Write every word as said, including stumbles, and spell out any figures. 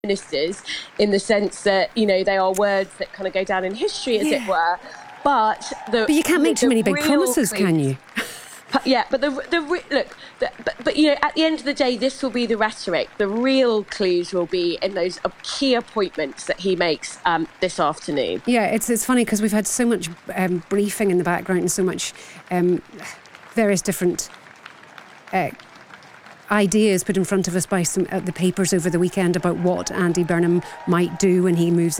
ministers in the sense that, you know, they are words that kind of go down in history, as yeah. it were. But the, but you can't make the, too many the big promises, clues, can you? Yeah, but the the look, the, but, but you know, at the end of the day, this will be the rhetoric. The real clues will be in those uh, key appointments that he makes um, this afternoon. Yeah, it's it's funny because we've had so much um, briefing in the background and so much um, various different uh, ideas put in front of us by some uh, the papers over the weekend about what Andy Burnham might do when he moves